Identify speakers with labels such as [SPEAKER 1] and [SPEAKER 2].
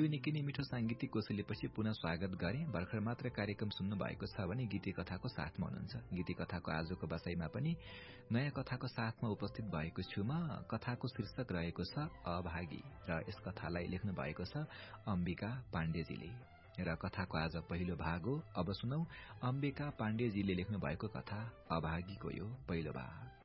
[SPEAKER 1] हजुरले निकै नै मिठो सांगीतिक कोसेलीपछि पुनः स्वागत गरे। भर्खर मात्र कार्यक्रम सुन्नु भएको छ भने गीती कथाको साथमा हुनुहुन्छ। गीती कथाको आजको बसाईमा पनि नयाँ कथाको साथमा उपस्थित भएको छु म। कथाको शीर्षक रहेको छ अभागी र यस कथालाई लेख्नु भएको छ अम्बिका पाण्डेजीले र कथाको आज पहिलो भाग हो। अब सुनौ अम्बिका पाण्डेजीले लेख्नु भएको कथा अभागीको यो पहिलो भाग।